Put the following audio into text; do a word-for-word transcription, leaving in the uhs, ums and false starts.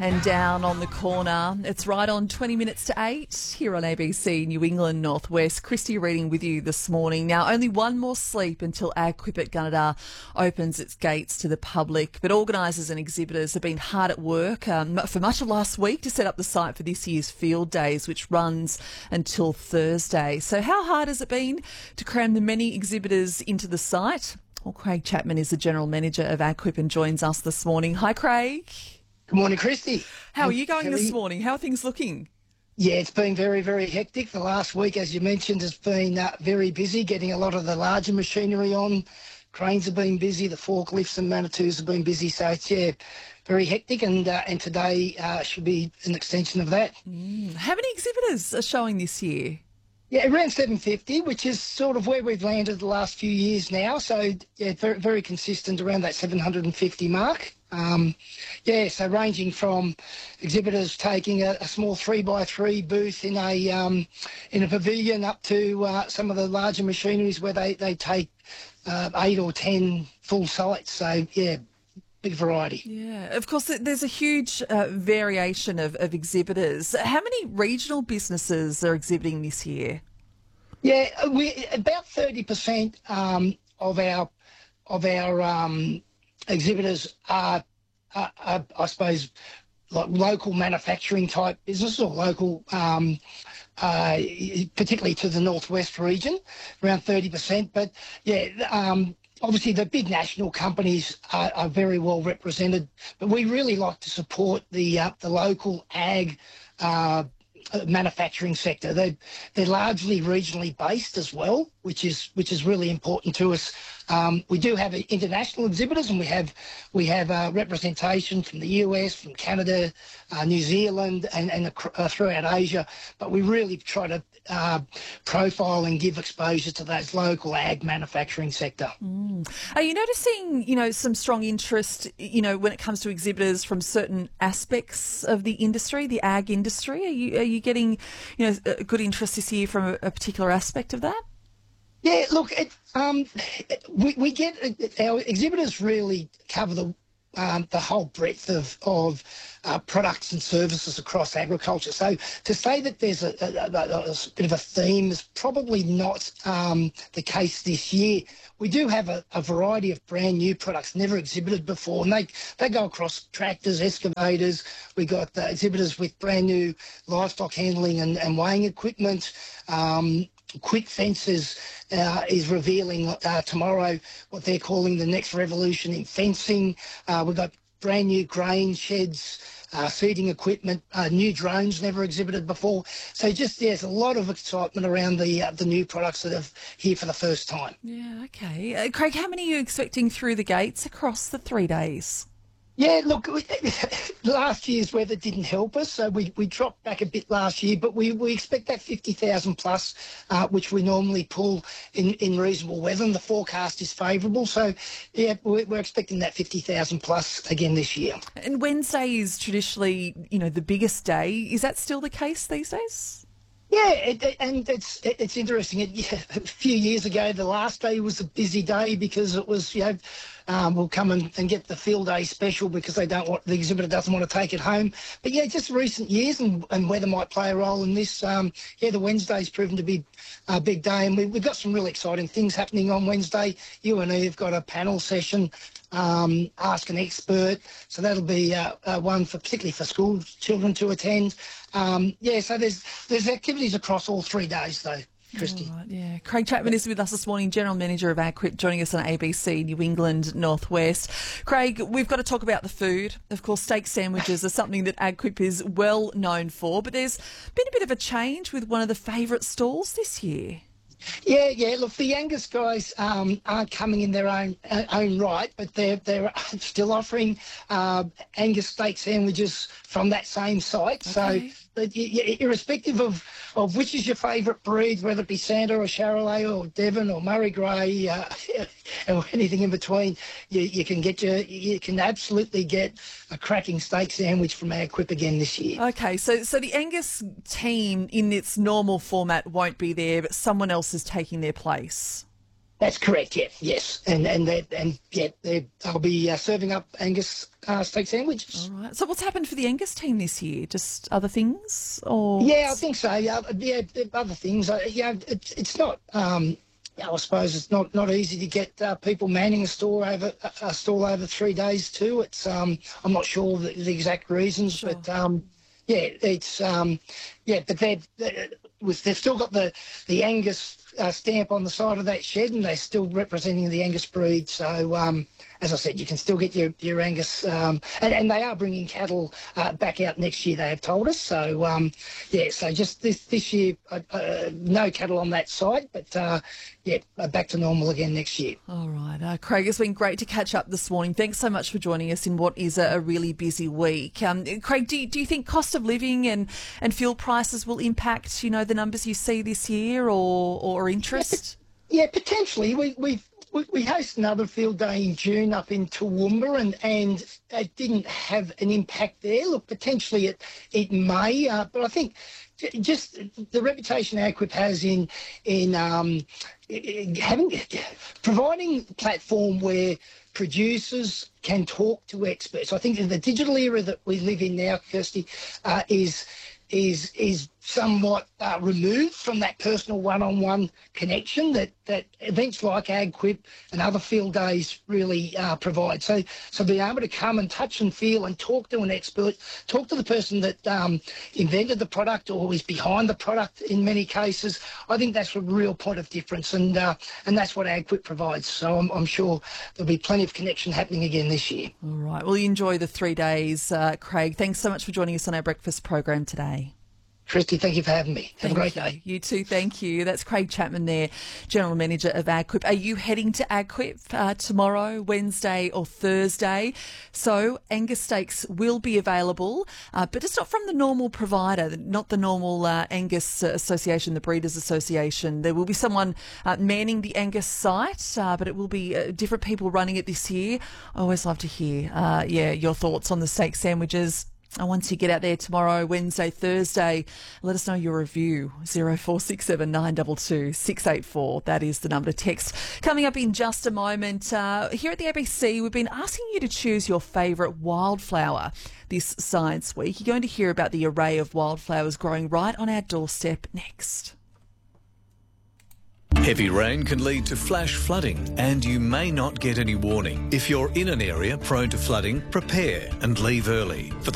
and down on the corner. It's right on twenty minutes to eight here on A B C New England Northwest. Christy reading with you this morning. Now, only one more sleep until AgQuip at Gunnedah opens its gates to the public, but organisers and exhibitors have been hard at work um, for much of last week to set up the site for this year's Field Days, which runs until Thursday. So how hard has it been to cram the many exhibitors into the site? Well, Craig Chapman is the General Manager of AgQuip and joins us this morning. Hi, Craig. Good morning, Christy. How are you going Kelly. this morning? How are things looking? Yeah, it's been very, very hectic. The last week, as you mentioned, has been uh, very busy, getting a lot of the larger machinery on. Cranes have been busy, the forklifts and Manitous have been busy. So it's, yeah, very hectic, and uh, and today uh, should be an extension of that. Mm. How many exhibitors are showing this year? Yeah, around seven fifty, which is sort of where we've landed the last few years now. So, yeah, very, very consistent around that seven hundred fifty mark. Um, yeah, so ranging from exhibitors taking a, a small three by three booth in a um, in a pavilion up to uh, some of the larger machineries where they, they take uh, eight or ten full sites. So, yeah, big variety. Yeah, of course, there's a huge uh, variation of, of exhibitors. How many regional businesses are exhibiting this year? Yeah, we about thirty percent um, of our of our um, exhibitors are, are, are, I suppose, like local manufacturing type businesses or local, um, uh, particularly to the northwest region, around thirty percent. But yeah, um, obviously the big national companies are, are very well represented, but we really like to support the uh, the local ag uh, manufacturing sector. They they're largely regionally based as well, which is which is really important to us. Um, we do have international exhibitors, and we have we have uh, representation from the U S, from Canada, uh, New Zealand, and and uh, throughout Asia. But we really try to uh, profile and give exposure to those local ag manufacturing sector. Mm. Are you noticing, you know, some strong interest, you know, when it comes to exhibitors from certain aspects of the industry, the ag industry? Are you are you getting, you know, a good interest this year from a, a particular aspect of that? Yeah, look, it, um, we, we get our exhibitors really cover the um, the whole breadth of of uh, products and services across agriculture. So to say that there's a, a, a, a bit of a theme is probably not um, the case this year. We do have a, a variety of brand new products never exhibited before, and they they go across tractors, excavators. We got uh, exhibitors with brand new livestock handling and, and weighing equipment. Um, Quick Fences uh, is revealing uh, tomorrow what they're calling the next revolution in fencing. Uh, we've got brand new grain sheds, uh, feeding equipment, uh, new drones never exhibited before. So just there's a lot of excitement around the uh, the new products that are here for the first time. Yeah, okay. Uh, Craig, how many are you expecting through the gates across the three days? Yeah, look, we, last year's weather didn't help us, so we, we dropped back a bit last year, but we, we expect that fifty thousand plus, uh, which we normally pull in, in reasonable weather, and the forecast is favourable. So, yeah, we're, we're expecting that fifty thousand plus again this year. And Wednesday is traditionally, you know, the biggest day. Is that still the case these days? Yeah, it, it, and it's it, it's interesting. It, yeah, a few years ago, the last day was a busy day because it was, you know, um, we'll come and, and get the field day special because they don't want the exhibitor doesn't want to take it home. But yeah, just recent years and, and weather might play a role in this. Um, yeah, the Wednesday's proven to be a big day, and we, we've got some really exciting things happening on Wednesday. You and I have got a panel session. Um, ask an expert, so that'll be uh, uh, one for particularly for school children to attend. Um, yeah, so there's there's activities across all three days though, Christy. Right, yeah. Craig Chapman is with us this morning, General Manager of AgQuip, joining us on A B C New England Northwest. Craig, we've got to talk about the food. Of course, steak sandwiches are something that AgQuip is well known for, but there's been a bit of a change with one of the favourite stalls this year. Yeah, yeah. Look, the Angus guys um, aren't coming in their own uh, own right, but they're they're still offering uh, Angus steak sandwiches from that same site. Okay. So, but y- y- irrespective of, of which is your favourite breed, whether it be Santa or Charolais or Devon or Murray Grey uh, or anything in between, you, you can get your you can absolutely get a cracking steak sandwich from AgQuip again this year. Okay, so so the Angus team in its normal format won't be there, but someone else is taking their place. That's correct. Yeah, yes, and and they and yeah, they I'll be uh, serving up Angus uh, steak sandwiches. All right. So what's happened for the Angus team this year? Just other things, or Yeah, I think so. Yeah, yeah, other things. Uh, yeah, it's it's not. Um, I suppose it's not, not easy to get uh, people manning a store over a store over three days too. It's um, I'm not sure the, the exact reasons, Sure. but um, yeah, it's um, yeah, but they've they, with they've still got the the Angus uh, stamp on the side of that shed, and they're still representing the Angus breed. So um, as I said, you can still get your your Angus, um, and and they are bringing cattle uh, back out next year. They have told us. So um, yeah, so just this this year, uh, uh, no cattle on that side, but uh, yeah, back to normal again next year. All right. Uh, Craig, it's been great to catch up this morning. Thanks so much for joining us in what is a, a really busy week. Um, Craig, do you, do you think cost of living and, and fuel prices will impact, you know, the numbers you see this year, or or interest? Yeah, potentially. We we we, we host another field day in June up in Toowoomba, and and it didn't have an impact there. Look, potentially it it may, uh, but I think just the reputation AgQuip has in in um, having providing a platform where producers can talk to experts. I think in the digital era that we live in now, Kirsty, uh, is is is somewhat uh, removed from that personal one-on-one connection that, that events like AgQuip and other field days really uh, provide. So so being able to come and touch and feel and talk to an expert, talk to the person that um, invented the product or is behind the product in many cases, I think that's a real point of difference, and uh, and that's what AgQuip provides. So I'm, I'm sure there'll be plenty of connection happening again this year. All right. Well, you enjoy the three days, uh, Craig. Thanks so much for joining us on our breakfast program today. Christy, thank you for having me. Have Thank a great you. day. You too, thank you. That's Craig Chapman there, General Manager of AgQuip. Are you heading to AgQuip uh, tomorrow, Wednesday or Thursday? So Angus steaks will be available, uh, but it's not from the normal provider, not the normal uh, Angus Association, the Breeders Association. There will be someone uh, manning the Angus site, uh, but it will be uh, different people running it this year. I always love to hear, uh, yeah, your thoughts on the steak sandwiches. And once you get out there tomorrow, Wednesday, Thursday, let us know your review. zero four six seven nine two two six eight four. That is the number to text. Coming up in just a moment, uh, here at the A B C, we've been asking you to choose your favourite wildflower this Science Week. You're going to hear about the array of wildflowers growing right on our doorstep next. Heavy rain can lead to flash flooding, and you may not get any warning. If you're in an area prone to flooding, prepare and leave early. For